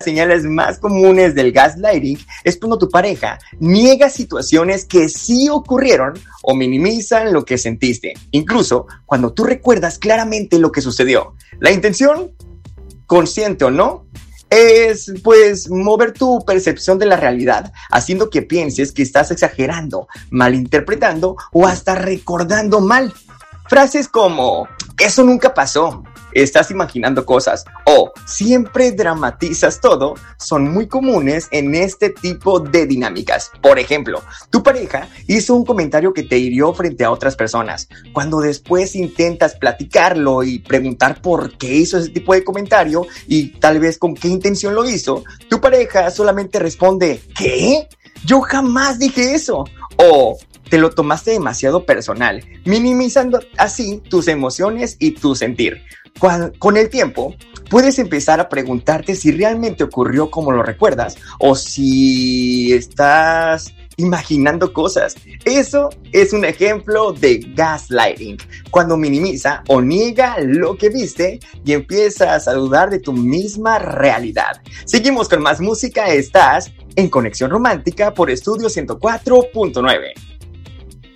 señales más comunes del gaslighting es cuando tu pareja niega situaciones que sí ocurrieron o minimizan lo que sentiste, incluso cuando tú recuerdas claramente lo que sucedió. La intención, consciente o no, es pues mover tu percepción de la realidad, haciendo que pienses que estás exagerando, malinterpretando o hasta recordando mal. Frases como, eso nunca pasó, estás imaginando cosas o siempre dramatizas todo son muy comunes en este tipo de dinámicas. Por ejemplo, tu pareja hizo un comentario que te hirió frente a otras personas. Cuando después intentas platicarlo y preguntar por qué hizo ese tipo de comentario y tal vez con qué intención lo hizo, tu pareja solamente responde, ¿qué? Yo jamás dije eso. O te lo tomaste demasiado personal, minimizando así tus emociones y tu sentir. Con el tiempo, puedes empezar a preguntarte si realmente ocurrió como lo recuerdas o si estás imaginando cosas. Eso es un ejemplo de gaslighting, cuando minimiza o niega lo que viste y empiezas a dudar de tu misma realidad. Seguimos con más música, estás en Conexión Romántica por Estudio 104.9.